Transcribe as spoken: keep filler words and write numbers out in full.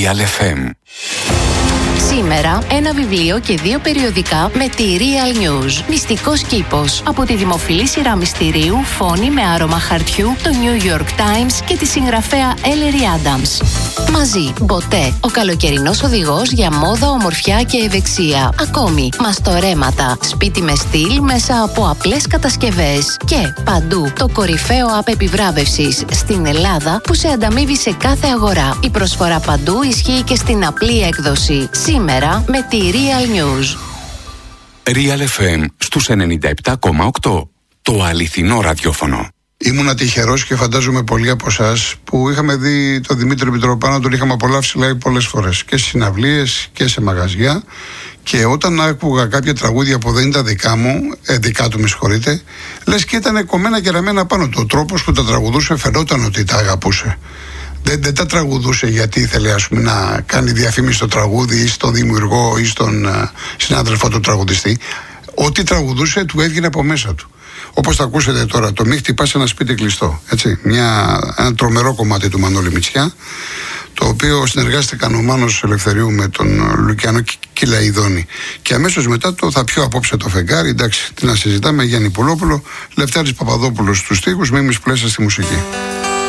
Real εφ εμ. Σήμερα ένα βιβλίο και δύο περιοδικά με τη Real News. Μυστικός κήπος. Από τη δημοφιλή σειρά μυστηρίου Φόνη με άρωμα χαρτιού, το New York Times και τη συγγραφέα Ellery Adams. Μαζί, Μποτέ, ο καλοκαιρινός οδηγός για μόδα, ομορφιά και ευεξία. Ακόμη, μαστορέματα, σπίτι με στυλ μέσα από απλές κατασκευές. Και παντού, το κορυφαίο app επιβράβευσης στην Ελλάδα που σε ανταμείβει σε κάθε αγορά. Η προσφορά παντού ισχύει και στην απλή έκδοση. Σήμερα με τη Real News. Real εφ εμ στους ενενήντα επτά κόμμα οκτώ. Το αληθινό ραδιόφωνο. Ήμουνα τυχερός και φαντάζομαι πολλοί από εσάς που είχαμε δει τον Δημήτρη Μητροπάνο, τον είχαμε απολαύσει live πολλές φορές και στις συναυλίες και σε μαγαζιά. Και όταν άκουγα κάποια τραγούδια που δεν ήταν δικά μου, ε, δικά του με συγχωρείτε, λες και ήταν κομμένα και ραμμένα πάνω του. Ο τρόπος που τα τραγουδούσε φαινόταν ότι τα αγαπούσε. Δεν, δεν τα τραγουδούσε γιατί ήθελε, ας πούμε, να κάνει διαφήμιση στο τραγούδι ή στον δημιουργό ή στον uh, συνάδελφο του τραγουδιστή. Ό,τι τραγουδούσε του έβγαινε από μέσα του. Όπως θα ακούσετε τώρα, το «Μη χτυπάς ένα σπίτι κλειστό». Έτσι, μια, ένα τρομερό κομμάτι του Μανώλη Μητσιά, το οποίο συνεργάστηκαν ο Μάνος Ελευθερίου με τον Λουκιανό Κυλαϊδόνη. Και αμέσως μετά το «Θα πιω απόψε το φεγγάρι». Εντάξει, τι να συζητάμε, Γιάννη Πουλόπουλο, Λευτέρης Παπαδόπουλος στους στίχους, Μίμης Πλέσσα στη μουσική.